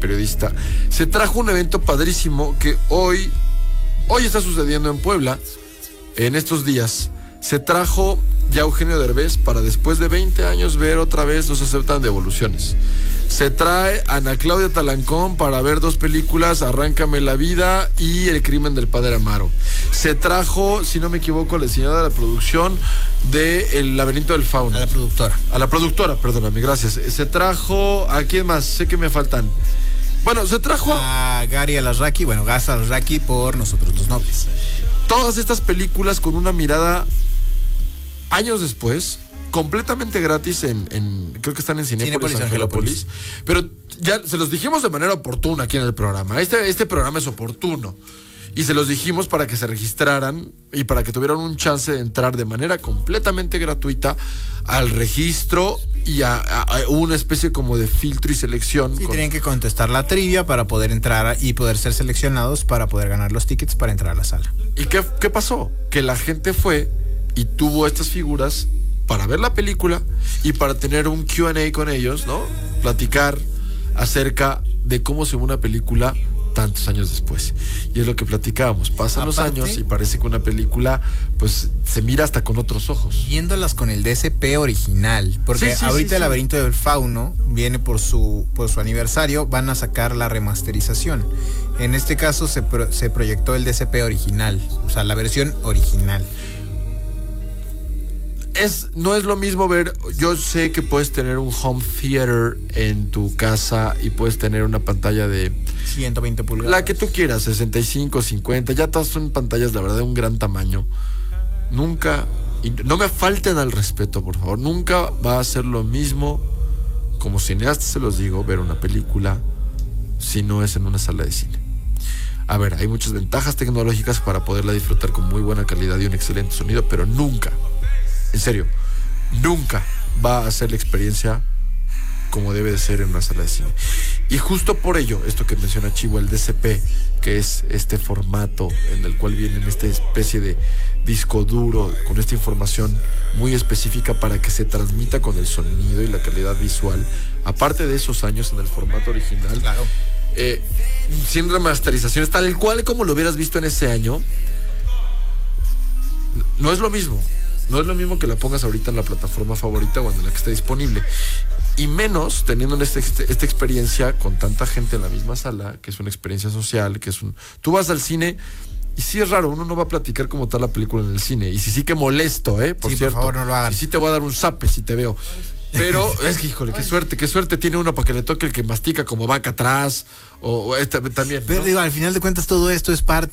periodista, se trajo un evento padrísimo que hoy está sucediendo en Puebla, en estos días. Se trajo ya Eugenio Derbez para después de 20 años ver otra vez Los Aceptan Devoluciones. Se trae a Ana Claudia Talancón para ver 2 películas, Arráncame la vida y El crimen del padre Amaro. Se trajo, si no me equivoco, a la señora de la producción de El laberinto del fauno. A la productora, perdóname, gracias. Se trajo, ¿a quién más? Sé que me faltan. Bueno, se trajo a Gary Alarraqui, Gas Alarraqui por Nosotros los Nobles. Todas estas películas con una mirada años después, completamente gratis en creo que están en Cinépolis Angelópolis. Pero ya se los dijimos de manera oportuna aquí en el programa. Este programa es oportuno. Y se los dijimos para que se registraran y para que tuvieran un chance de entrar de manera completamente gratuita al registro y a una especie como de filtro y selección. Sí, tienen que contestar la trivia para poder entrar y poder ser seleccionados para poder ganar los tickets para entrar a la sala. ¿Y qué pasó? Que la gente fue y tuvo estas figuras para ver la película y para tener un Q&A con ellos, ¿no? Platicar acerca de cómo se ve una película tantos años después. Y es lo que platicábamos. Pasan los años y parece que una película pues se mira hasta con otros ojos. Viéndolas con el DCP original, porque ahorita El laberinto del fauno viene por su aniversario, van a sacar la remasterización. En este caso se proyectó el DCP original, o sea, la versión original. No es lo mismo ver. Yo sé que puedes tener un home theater en tu casa y puedes tener una pantalla de 120 pulgadas, la que tú quieras, 65, 50, ya todas son pantallas, la verdad, de un gran tamaño. Nunca, y no me falten al respeto, por favor, nunca va a ser lo mismo, como cineasta se los digo, ver una película si no es en una sala de cine. A ver, hay muchas ventajas tecnológicas para poderla disfrutar con muy buena calidad y un excelente sonido, pero nunca, en serio, nunca va a ser la experiencia como debe de ser en una sala de cine. Y justo por ello, esto que menciona Chivo, el DCP, que es este formato en el cual viene esta especie de disco duro con esta información muy específica para que se transmita con el sonido y la calidad visual, aparte de esos años en el formato original, claro, sin remasterizaciones, tal cual como lo hubieras visto en ese año. No es lo mismo. No es lo mismo que la pongas ahorita en la plataforma favorita o en la que esté disponible. Y menos teniendo esta experiencia con tanta gente en la misma sala, que es una experiencia social, tú vas al cine y sí es raro, uno no va a platicar como tal la película en el cine. Y sí que molesto, por cierto. Por favor, no lo hagan. Y sí te voy a dar un zape si te veo. Pero es que, híjole, qué suerte tiene uno para que le toque el que mastica como vaca atrás. O también, ¿no? Pero digo, al final de cuentas todo esto es parte